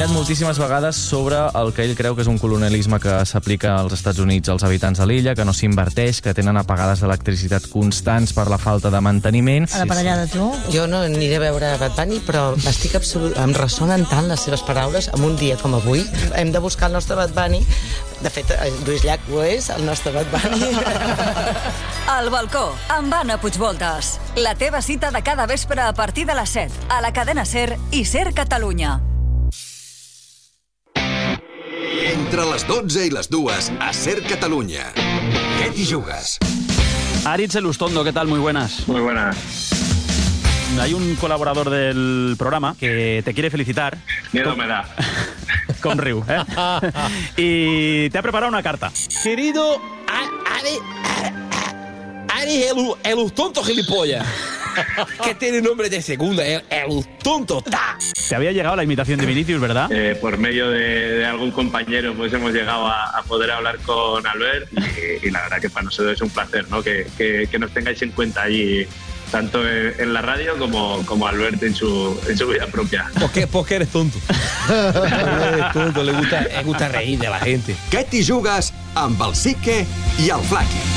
opinat moltíssimes vegades sobre el que ell creu que és un colonialisme que s'aplica als Estats Units als habitants de l'illa, que no s'inverteix, que tenen apagades d'electricitat constants per la falta de manteniment. A la parellada, tu? Jo no aniré a veure Bad Bunny, però em ressonen tant les seves paraules en un dia com avui. Hem de buscar el nostre Bad Bunny. De fet, Lluís Llach ho és, el nostre Bad Bunny. Al balcó, amb Anna Puigvoltes. La teva cita de cada vespre a partir de les 7, a la cadena SER i SER Catalunya. Entre les 12 i les 2 a SER Cataluña. ¿Qué te jugas? Aritz Elustondo, ¿qué tal? Muy buenas. Muy buenas. Hay un colaborador del programa que te quiere felicitar. Miedo me da. Con Riu, ¿eh? Y te ha preparado una carta. Querido Ari Elustonto gilipollas. Que tiene nombre de segunda, Elustonto. Te había llegado la invitación de Vinicius, ¿verdad? Por medio de algún compañero pues hemos llegado a poder hablar con Albert y la verdad que para nosotros es un placer, ¿no? Que nos tengáis en cuenta allí, tanto en la radio como Albert en su vida propia. Porque eres tonto. Eres tonto, le gusta reír de la gente. ¿Qué te jugas amb el Sique i el Flaqui?